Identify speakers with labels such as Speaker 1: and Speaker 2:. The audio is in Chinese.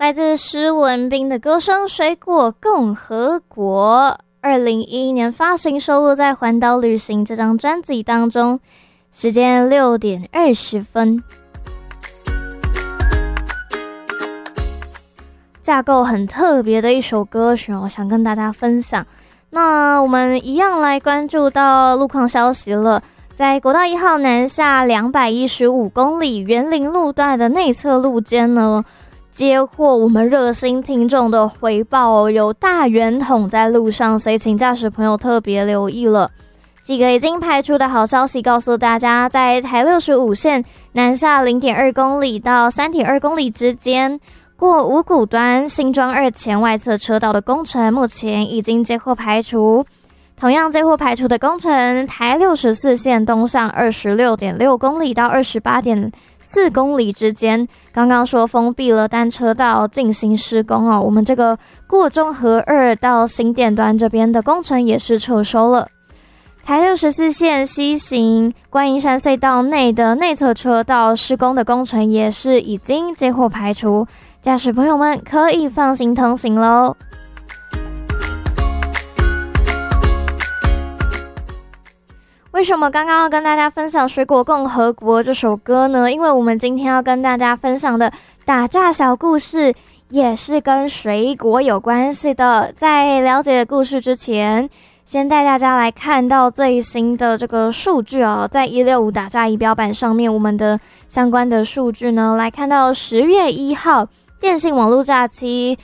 Speaker 1: 来自施文彬的歌声《水果共和国》，2011年发行，收录在《环岛旅行》这张专辑当中。时间6点20分，架构很特别的一首歌曲，我想跟大家分享。那我们一样来关注到路况消息了。在国道1号南下215公里园林路段的内侧路肩呢，接获我们热心听众的回报，有大圆筒在路上，所以请驾驶朋友特别留意了。几个已经排除的好消息告诉大家，在台65线南下 0.2 公里到 3.2 公里之间，过五股端新庄2前外侧车道的工程目前已经接获排除。同样接获排除的工程，台64线东上 26.6 公里到 28.4 公里之间，刚刚说封闭了单车道进行施工哦。我们这个过中和2到新店端这边的工程也是撤收了。台64线西行观音山隧道内的内侧车道施工的工程也是已经接获排除，驾驶朋友们可以放心通行咯。为什么刚刚要跟大家分享《水果共和国》这首歌呢？因为我们今天要跟大家分享的打诈小故事也是跟水果有关系的。在了解故事之前，先带大家来看到最新的这个数据哦，在165打诈仪表板上面，我们的相关的数据呢，来看到10月1号电信网络诈欺